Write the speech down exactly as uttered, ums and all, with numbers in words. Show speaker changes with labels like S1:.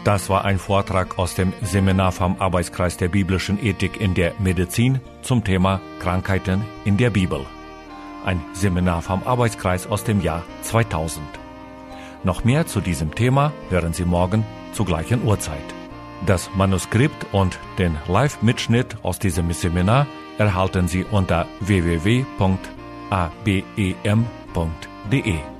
S1: Das war ein Vortrag aus dem Seminar vom Arbeitskreis der biblischen Ethik in der Medizin zum Thema Krankheiten in der Bibel. Ein Seminar vom Arbeitskreis aus dem Jahr zweitausend. Noch mehr zu diesem Thema hören Sie morgen zur gleichen Uhrzeit. Das Manuskript und den Live-Mitschnitt aus diesem Seminar erhalten Sie unter w w w punkt a b e m punkt d e.